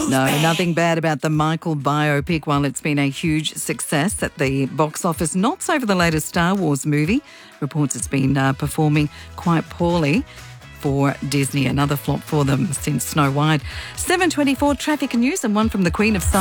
No, nothing bad about the Michael biopic. While it's been a huge success at the box office, not so for the latest Star Wars movie. Reports it's been performing quite poorly for Disney. Another flop for them since Snow White. 7:24 traffic and news, and one from the Queen of Science.